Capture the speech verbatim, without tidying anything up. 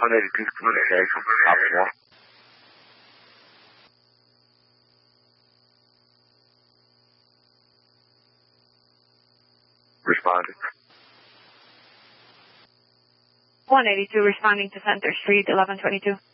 one eighty-two communication, option one. Responding. one eighty-two responding to Center Street, eleven twenty-two.